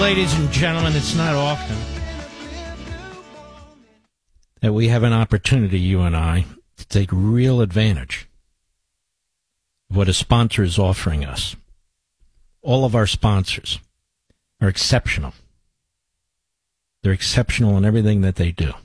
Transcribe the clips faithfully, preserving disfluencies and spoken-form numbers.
Ladies and gentlemen, it's not often that we have an opportunity, you and I, to take real advantage of what a sponsor is offering us. All of our sponsors are exceptional. They're exceptional in everything that they do.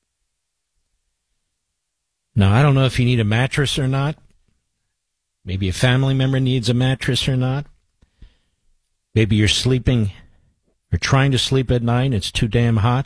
Now, I don't know if you need a mattress or not. Maybe a family member needs a mattress or not. Maybe you're sleeping or trying to sleep at night and it's too damn hot.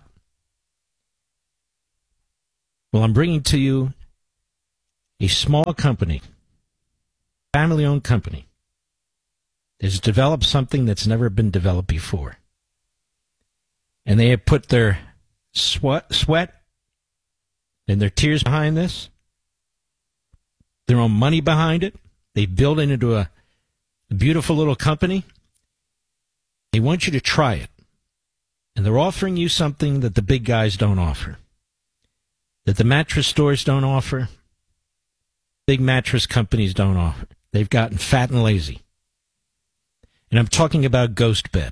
Well, I'm bringing to you a small company, family-owned company, that has developed something that's never been developed before. And they have put their sweat, sweat and their tears behind this, their own money behind it. They built it into a, a beautiful little company. They want you to try it. And they're offering you something that the big guys don't offer, that the mattress stores don't offer, big mattress companies don't offer. They've gotten fat and lazy. And I'm talking about GhostBed.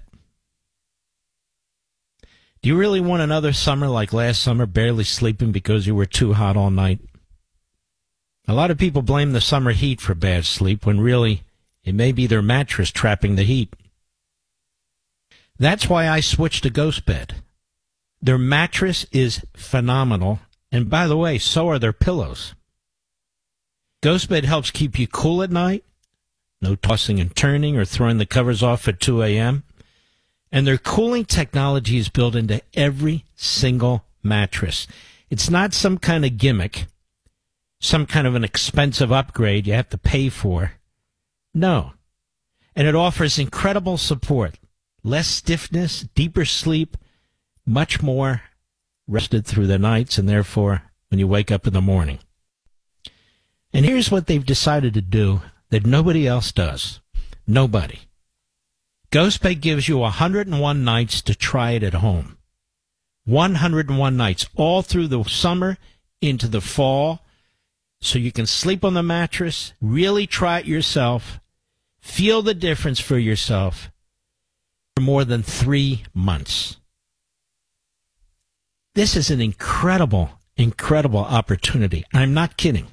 Do you really want another summer like last summer, barely sleeping because you were too hot all night? A lot of people blame the summer heat for bad sleep, when really it may be their mattress trapping the heat. That's why I switched to GhostBed. Their mattress is phenomenal, and by the way, so are their pillows. GhostBed helps keep you cool at night, no tossing and turning or throwing the covers off at two a.m., and their cooling technology is built into every single mattress. It's not some kind of gimmick, some kind of an expensive upgrade you have to pay for. No. And it offers incredible support, less stiffness, deeper sleep, much more rested through the nights, and therefore when you wake up in the morning. And here's what they've decided to do that nobody else does. Nobody. GhostBed gives you one hundred one nights to try it at home. one hundred one nights, all through the summer into the fall, so you can sleep on the mattress, really try it yourself, feel the difference for yourself for more than three months. This is an incredible, incredible opportunity. I'm not kidding.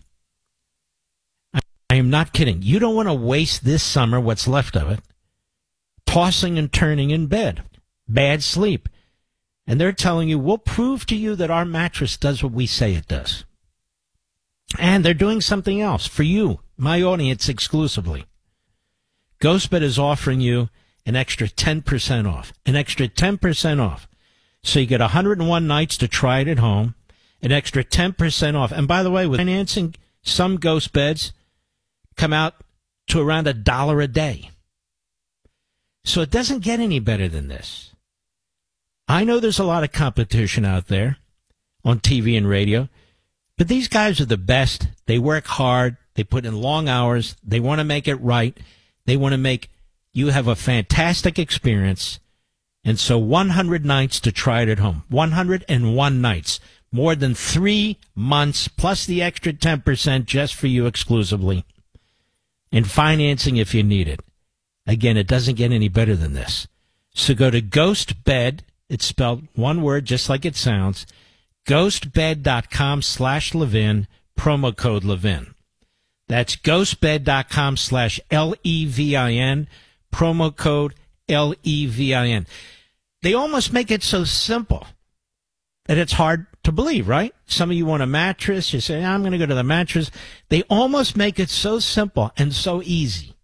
I am not kidding. You don't want to waste this summer, what's left of it, tossing and turning in bed, bad sleep. And they're telling you, we'll prove to you that our mattress does what we say it does. And they're doing something else for you, my audience exclusively. GhostBed is offering you an extra ten percent off, an extra ten percent off. So you get one hundred one nights to try it at home, an extra ten percent off. And by the way, with financing, some GhostBeds come out to around a dollar a day. So it doesn't get any better than this. I know there's a lot of competition out there on T V and radio, but these guys are the best. They work hard. They put in long hours. They want to make it right. They want to make you have a fantastic experience. And so one hundred nights to try it at home. one hundred one nights. More than three months, plus the extra ten percent just for you exclusively. And financing if you need it. Again, it doesn't get any better than this. So go to GhostBed. It's spelled one word, just like it sounds. GhostBed.com slash Levin, promo code Levin. That's GhostBed.com slash L E V I N, promo code L E V I N. They almost make it so simple that it's hard to believe, right? Some of you want a mattress. You say, I'm going to go to the mattress. They almost make it so simple and so easy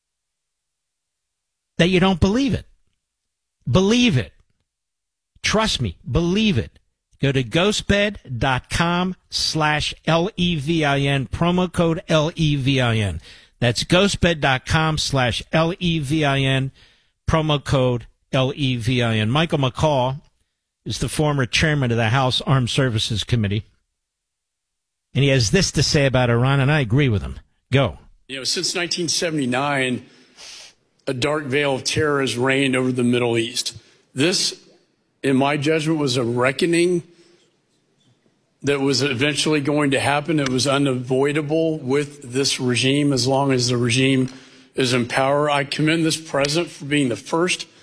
that you don't believe it. Believe it. Trust me. Believe it. Go to GhostBed.com slash L E V I N, promo code L E V I N. That's GhostBed.com slash L E V I N, promo code L E V I N. Michael McCaul is the former chairman of the House Armed Services Committee. And he has this to say about Iran, and I agree with him. Go. You know, since nineteen seventy-nine, a dark veil of terror has reigned over the Middle East. This, in my judgment, was a reckoning that was eventually going to happen. It was unavoidable with this regime as long as the regime is in power. I commend this president for being the first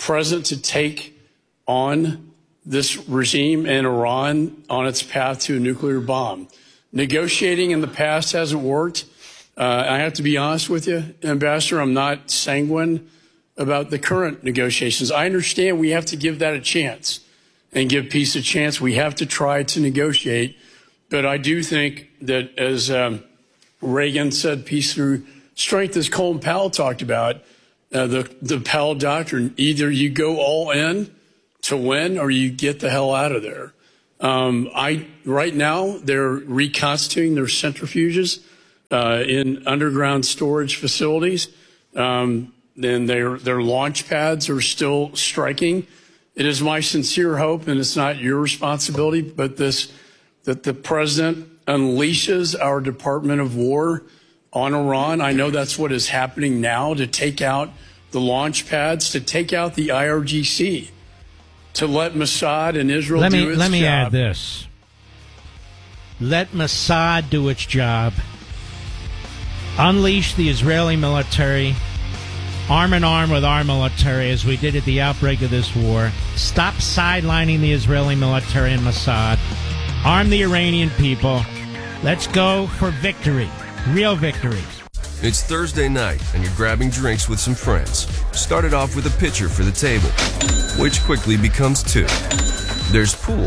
president to take on this regime in Iran on its path to a nuclear bomb. Negotiating in the past hasn't worked. Uh, I have to be honest with you, Ambassador, I'm not sanguine about the current negotiations. I understand we have to give that a chance and give peace a chance. We have to try to negotiate. But I do think that, as um, Reagan said, peace through strength, as Colin Powell talked about, uh, the, the Powell doctrine, either you go all in to win or you get the hell out of there. Um, I right now, they're reconstituting their centrifuges uh, in underground storage facilities. Um, and their, their launch pads are still striking. It is my sincere hope, and it's not your responsibility, but this, that the president unleashes our Department of War on Iran. I know that's what is happening now, to take out the launch pads, to take out the I R G C, to let Mossad and Israel let do me, its Let me job. add this. Let Mossad do its job. Unleash the Israeli military, arm in arm with our military, as we did at the outbreak of this war. Stop sidelining the Israeli military and Mossad. Arm the Iranian people. Let's go for victory. Real victory. It's Thursday night, and you're grabbing drinks with some friends. Started off with a pitcher for the table, which quickly becomes two. There's pool.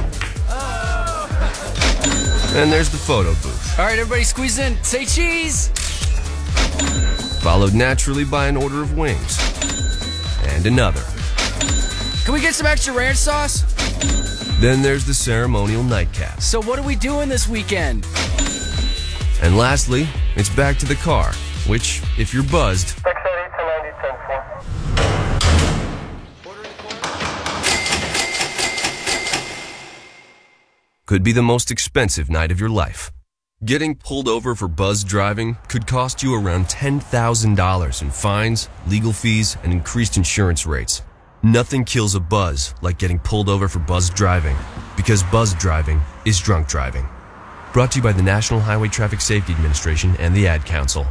And there's the photo booth. All right, everybody squeeze in. Say cheese. Followed naturally by an order of wings. And another. Can we get some extra ranch sauce? Then there's the ceremonial nightcap. So what are we doing this weekend? And lastly, it's back to the car, which, if you're buzzed, could be the most expensive night of your life. Getting pulled over for buzzed driving could cost you around ten thousand dollars in fines, legal fees, and increased insurance rates. Nothing kills a buzz like getting pulled over for buzzed driving, because buzzed driving is drunk driving. Brought to you by the National Highway Traffic Safety Administration and the Ad Council.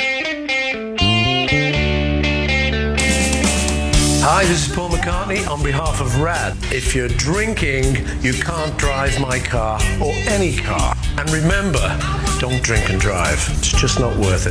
Hi, this is Paul McCartney on behalf of RAD. If you're drinking, you can't drive my car or any car. And remember, don't drink and drive. It's just not worth it.